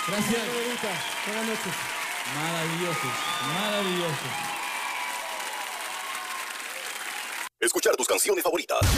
Gracias. Buenas noches. Maravillosos, maravillosos. Escuchar tus canciones favoritas.